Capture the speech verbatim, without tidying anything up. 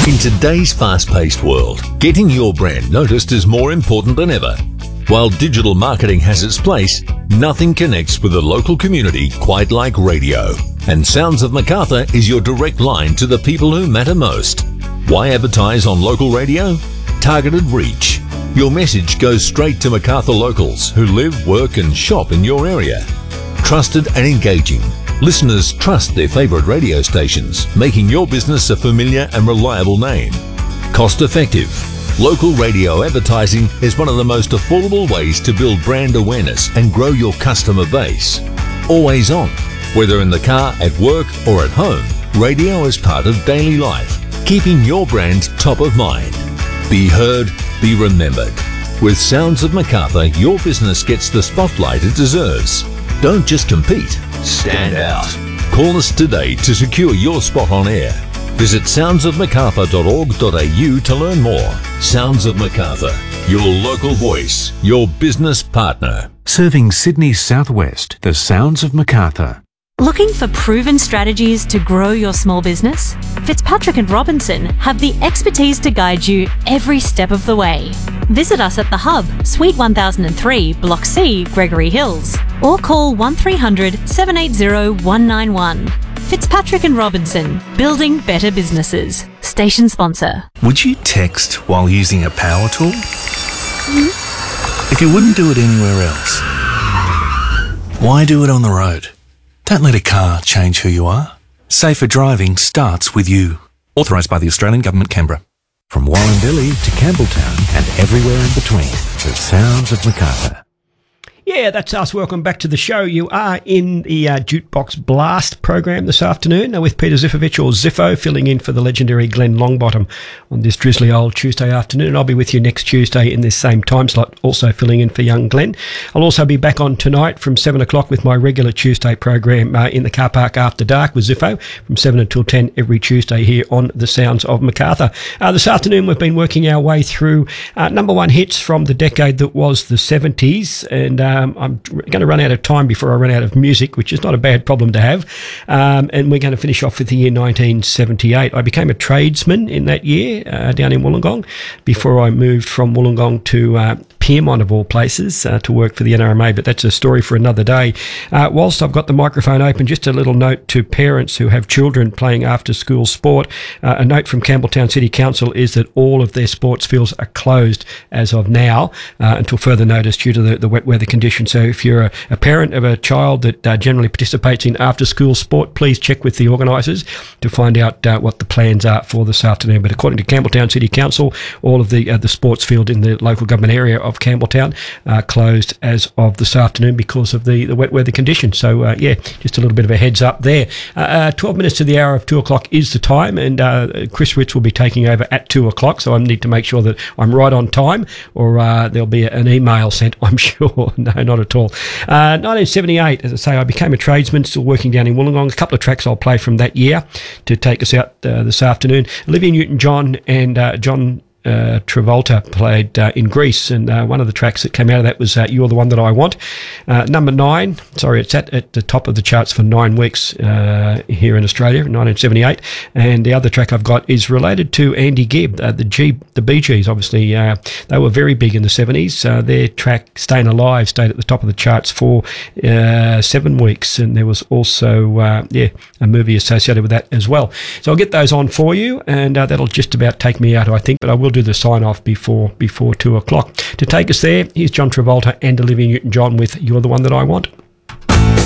In today's fast-paced world, getting your brand noticed is more important than ever. While digital marketing has its place, nothing connects with the local community quite like radio. And Sounds of Macarthur is your direct line to the people who matter most. Why advertise on local radio? Targeted reach. Your message goes straight to Macarthur locals who live, work and shop in your area. Trusted and engaging. Listeners trust their favourite radio stations, making your business a familiar and reliable name. Cost effective. Local radio advertising is one of the most affordable ways to build brand awareness and grow your customer base. Always on. Whether in the car, at work or at home, radio is part of daily life, keeping your brand top of mind. Be heard, be remembered. With Sounds of Macarthur, your business gets the spotlight it deserves. Don't just compete, stand out. Call us today to secure your spot on air. Visit sounds of macarthur dot org dot a u to learn more. Sounds of Macarthur, your local voice, your business partner. Serving Sydney's southwest, the Sounds of Macarthur. Looking for proven strategies to grow your small business? Fitzpatrick and Robinson have the expertise to guide you every step of the way. Visit us at The Hub, Suite one thousand three, Block C, Gregory Hills, or call one three hundred, seven eight zero, one nine one. Fitzpatrick and Robinson, building better businesses. Station sponsor. Would you text while using a power tool? Mm-hmm. If you wouldn't do it anywhere else, why do it on the road? Don't let a car change who you are. Safer driving starts with you. Authorised by the Australian Government, Canberra. From Warrandyli to Campbelltown and everywhere in between, the Sounds of Macarthur. Yeah, that's us. Welcome back to the show. You are in the uh, Jukebox Blast program this afternoon with Peter Zifovich, or Ziffo, filling in for the legendary Glenn Longbottom on this drizzly old Tuesday afternoon. And I'll be with you next Tuesday in this same time slot, also filling in for young Glenn. I'll also be back on tonight from seven o'clock with my regular Tuesday program uh, in the car park after dark with Ziffo from seven until ten every Tuesday here on the Sounds of Macarthur. Uh, this afternoon we've been working our way through uh, number one hits from the decade that was the seventies, and uh, Um, I'm going to run out of time before I run out of music, which is not a bad problem to have. Um, and we're going to finish off with the year nineteen seventy-eight. I became a tradesman in that year uh, down in Wollongong before I moved from Wollongong to uh, Pyrmont, of all places, uh, to work for the N R M A, but that's a story for another day. Uh, whilst I've got the microphone open, just a little note to parents who have children playing after-school sport. Uh, a note from Campbelltown City Council is that all of their sports fields are closed as of now uh, until further notice due to the, the wet weather conditions. So if you're a, a parent of a child that uh, generally participates in after-school sport, please check with the organisers to find out uh, what the plans are for this afternoon. But according to Campbelltown City Council, all of the uh, the sports field in the local government area of Campbelltown uh, closed as of this afternoon because of the, the wet weather conditions. So, uh, yeah, just a little bit of a heads up there. Uh, uh, twelve minutes to the hour of two o'clock is the time, and uh, Chris Ritz will be taking over at two o'clock, so I need to make sure that I'm right on time, or uh, there'll be an email sent, I'm sure. No, not at all. Uh, nineteen seventy-eight, as I say, I became a tradesman, still working down in Wollongong. A couple of tracks I'll play from that year to take us out uh, this afternoon. Olivia Newton-John and uh, John Uh, Travolta played uh, in Greece, and uh, one of the tracks that came out of that was uh, You're the One That I Want. Uh, number nine, sorry, it's at, at the top of the charts for nine weeks uh, here in Australia in nineteen seventy-eight. And the other track I've got is related to Andy Gibb, uh, the G, the Bee Gees. Obviously, uh, they were very big in the seventies. Uh, their track Staying Alive stayed at the top of the charts for uh, seven weeks, and there was also uh, yeah a movie associated with that as well. So I'll get those on for you, and uh, that'll just about take me out, I think, but I will do the sign off before before two o'clock. To take us there, here's John Travolta and Olivia Newton-John with You're the One That I Want.